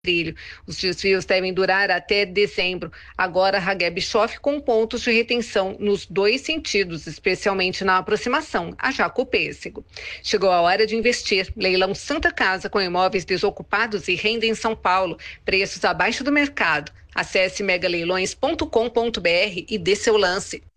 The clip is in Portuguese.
trilho. Os desvios devem durar até dezembro. Agora, Ragué Bischoff com pontos de retenção nos dois sentidos, especialmente na aproximação a Jacopêssego. Chegou a hora de investir. Leilão Santa Casa com imóveis desocupados e renda em São Paulo. Preços abaixo do mercado. Acesse megaleilões.com.br e dê seu lance.